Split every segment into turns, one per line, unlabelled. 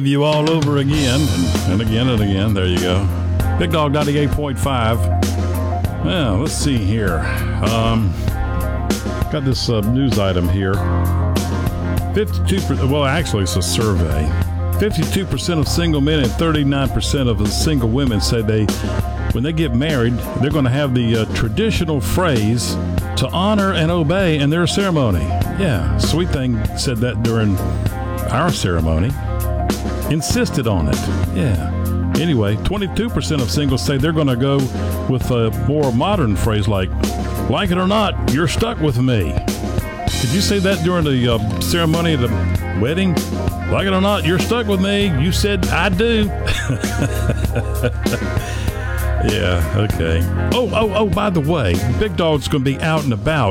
You all over again and again and again. There you go. Big Dog 98.5. Well, let's see here. Got this news item here. 52%. Well, actually, it's a survey. 52% of single men and 39% of the single women say when they get married, they're going to have the traditional phrase to honor and obey in their ceremony. Yeah, Sweet Thing said that during our ceremony. Insisted on it. Yeah. Anyway, 22% of singles say they're going to go with a more modern phrase like it or not, you're stuck with me. Did you say that during the ceremony of the wedding? Like it or not, you're stuck with me. You said I do. Yeah, okay. Oh, by the way, Big Dog's going to be out and about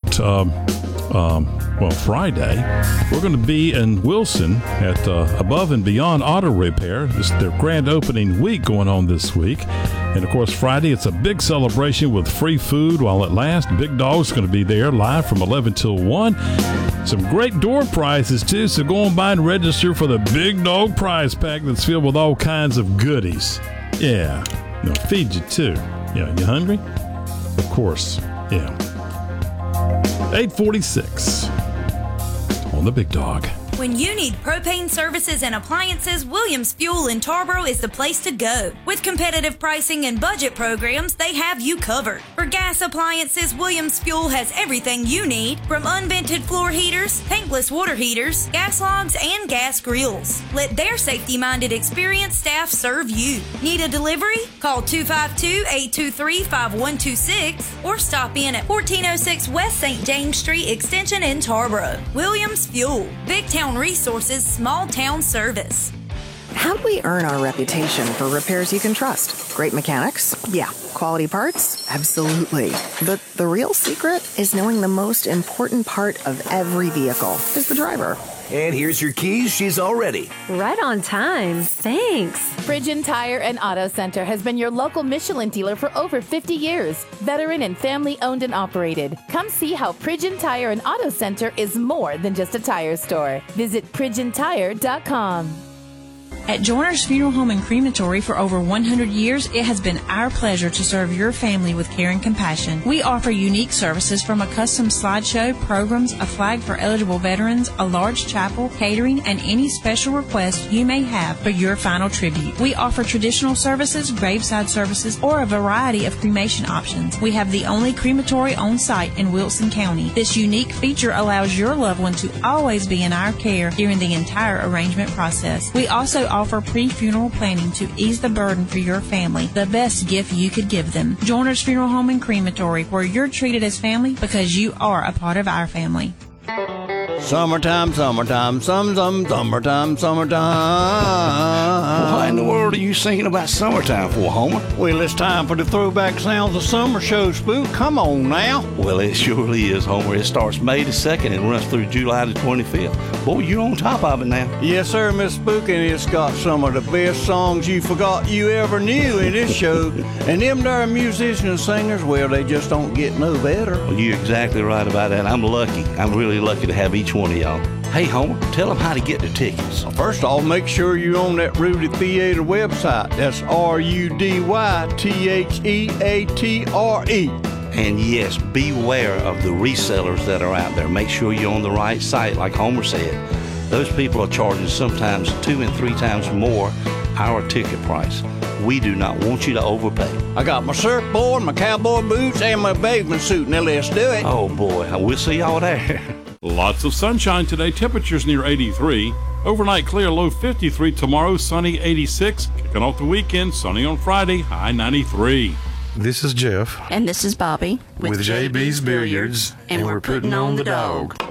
Friday. We're going to be in Wilson at Above and Beyond Auto Repair. It's their grand opening week going on this week. And, of course, Friday, it's a big celebration with free food while it lasts. Big Dog's going to be there live from 11 till 1. Some great door prizes, too, so go on by and register for the Big Dog prize pack that's filled with all kinds of goodies. Yeah, they'll feed you, too. Yeah, you hungry? Of course, yeah. 8:46 on the Big Dog.
When you need propane services and appliances, Williams Fuel in Tarboro is the place to go. With competitive pricing and budget programs, they have you covered. For gas appliances, Williams Fuel has everything you need, from unvented floor heaters, tankless water heaters, gas logs, and gas grills. Let their safety-minded, experienced staff serve you. Need a delivery? Call 252-823-5126 or stop in at 1406 West St. James Street Extension in Tarboro. Williams Fuel. Big Town Resources, small town service.
How do we earn our reputation for repairs you can trust? Great mechanics? Yeah. Quality parts? Absolutely. But the real secret is knowing the most important part of every vehicle is the driver.
And here's your keys. She's all ready.
Right on time. Thanks.
Pridgeon Tire and Auto Center has been your local Michelin dealer for over 50 years. Veteran and family owned and operated. Come see how Pridgeon Tire and Auto Center is more than just a tire store. Visit PridgeonTire.com.
At Joyner's Funeral Home and Crematory for over 100 years, it has been our pleasure to serve your family with care and compassion. We offer unique services from a custom slideshow, programs, a flag for eligible veterans, a large chapel, catering, and any special request you may have for your final tribute. We offer traditional services, graveside services, or a variety of cremation options. We have the only crematory on site in Wilson County. This unique feature allows your loved one to always be in our care during the entire arrangement process. We also offer pre-funeral planning to ease the burden for your family, the best gift you could give them. Joyner's Funeral Home and Crematory, where you're treated as family because you are a part of our family.
Summertime, summertime, summertime, summertime.
What in the world are you singing about summertime for, Homer?
Well, it's time for the throwback sounds of summer show, Spook. Come on now.
Well, it surely is, Homer. It starts May the 2nd and runs through July the 25th. Boy, you're on top of it now.
Yes, sir, Miss Spook, and it's got some of the best songs you forgot you ever knew in this show. And them there musicians and singers, well, they just don't get no better.
Well, you're exactly right about that. I'm lucky. I'm really lucky to have each one of y'all. Hey, Homer, tell them how to get their tickets.
First off, make sure you're on that Rudy Theater website. That's RUDYTHEATRE.
And yes, beware of the resellers that are out there. Make sure you're on the right site, like Homer said. Those people are charging sometimes 2 and 3 times more our ticket price. We do not want you to overpay.
I got my surfboard, my cowboy boots, and my bathing suit. Now let's do it.
Oh, boy. We'll see y'all there.
Lots of sunshine today. Temperatures near 83. Overnight clear, low 53. Tomorrow, sunny 86. Kicking off the weekend, sunny on Friday, high 93.
This is Jeff.
And this is Bobby.
With JB's Billiards. And we're putting on the dog.